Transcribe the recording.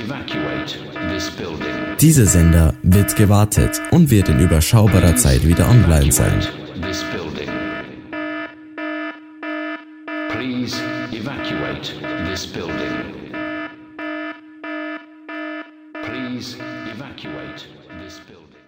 Dieser Sender wird gewartet und wird in überschaubarer Zeit wieder online sein. Please evacuate this building. Please evacuate this building.